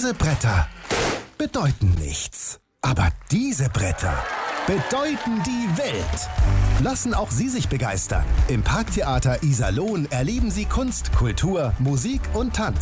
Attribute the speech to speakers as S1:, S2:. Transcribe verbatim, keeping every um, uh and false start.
S1: Diese Bretter bedeuten nichts. Aber diese Bretter bedeuten die Welt. Lassen auch Sie sich begeistern. Im Parktheater Iserlohn erleben Sie Kunst, Kultur, Musik und Tanz.